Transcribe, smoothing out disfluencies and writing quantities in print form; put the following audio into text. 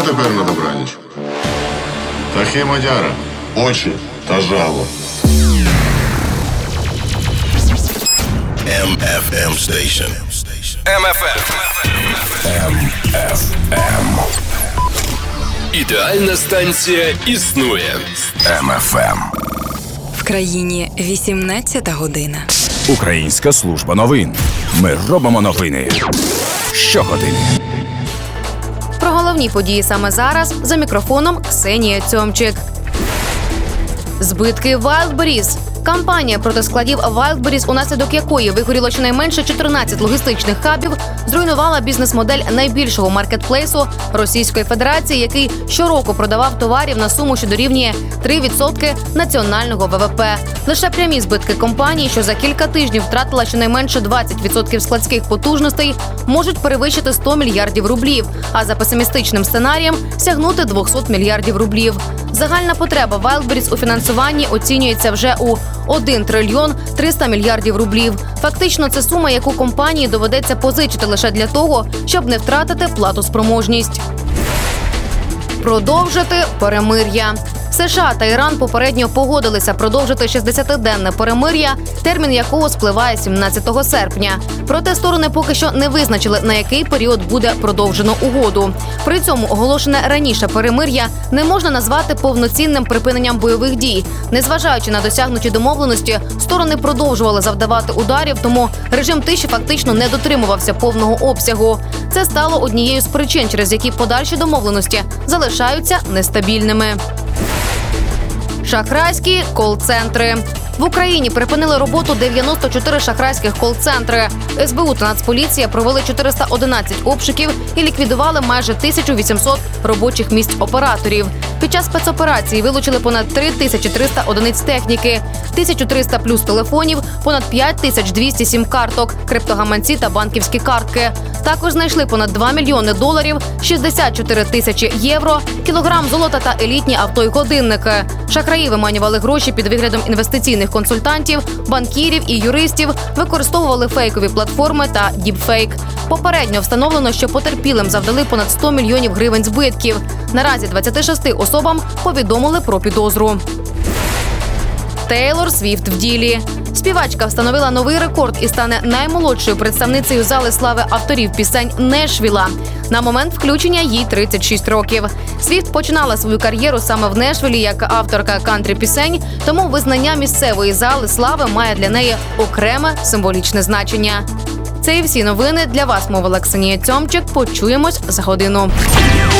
тепер на добраніч? Тахи мадяра, очі та жало. MFM Station. MFM. Ідеальна станція існує. MFM. В країні 18 година. Українська служба новин. Ми робимо новини щогодини. Про головні події саме зараз за мікрофоном Ксенія Цьомчик. Збитки Wildberries. Кампанія проти складів Wildberries, унаслідок якої вигоріло щонайменше 14 логістичних хабів, зруйнувала бізнес-модель найбільшого маркетплейсу Російської Федерації, який щороку продавав товарів на суму, що дорівнює 3% національного ВВП. Лише прямі збитки компанії, що за кілька тижнів втратила щонайменше 20% складських потужностей, можуть перевищити 100 мільярдів рублів, а за песимістичним сценарієм сягнути 200 мільярдів рублів. Загальна потреба Wildberries у фінансуванні оцінюється вже у 1 трильйон 300 мільярдів рублів. Фактично, це сума, яку компанії доведеться позичити лише для того, щоб не втратити платоспроможність. Продовжити перемир'я. США та Іран попередньо погодилися продовжити 60-денне перемир'я, термін якого спливає 17 серпня. Проте сторони поки що не визначили, на який період буде продовжено угоду. При цьому оголошене раніше перемир'я не можна назвати повноцінним припиненням бойових дій. Незважаючи на досягнуті домовленості, сторони продовжували завдавати ударів, тому режим тиші фактично не дотримувався повного обсягу. Це стало однією з причин, через які подальші домовленості залишаються нестабільними. Шахрайські кол-центри. В Україні припинили роботу 94 шахрайських кол-центри. СБУ та Нацполіція провели 411 обшуків і ліквідували майже 1800 робочих місць операторів. Під час спецоперації вилучили понад 3300 одиниць техніки, 1300 плюс телефонів, понад 5200 сім-карток, криптогаманці та банківські картки. Також знайшли понад 2 мільйони доларів, 64 тисячі євро, кілограм золота та елітні авто й годинники. Шахраї виманювали гроші під виглядом інвестиційних консультантів, банкірів і юристів, використовували фейкові платформи та діпфейк. Попередньо встановлено, що потерпілим завдали понад 100 мільйонів гривень збитків. Наразі 26 особам повідомили про підозру. Тейлор Свіфт в ділі. Співачка встановила новий рекорд і стане наймолодшою представницею зали слави авторів пісень Нешвіла. На момент включення їй 36 років. Свіфт починала свою кар'єру саме в Нешвілі як авторка кантрі-пісень, тому визнання місцевої зали слави має для неї окреме символічне значення. Це і всі новини. Для вас мовила Ксенія Цьомчик. Почуємось за годину.